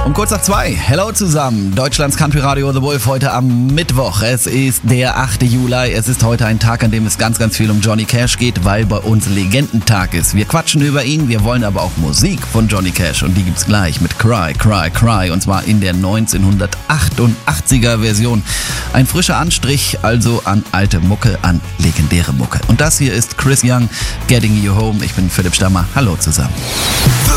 Um kurz nach 2. Hello zusammen. Deutschlands Country Radio The Wolf heute am Mittwoch. Es ist der 8. Juli. Es ist heute ein Tag, an dem es ganz, ganz viel um Johnny Cash geht, weil bei uns Legendentag ist. Wir quatschen über ihn, wir wollen aber auch Musik von Johnny Cash und die gibt's gleich mit Cry, Cry, Cry und zwar in der 1988er Version. Ein frischer Anstrich also an alte Mucke, an legendäre Mucke. Und das hier ist Chris Young, Getting You Home. Ich bin Philipp Stammer. Hallo zusammen.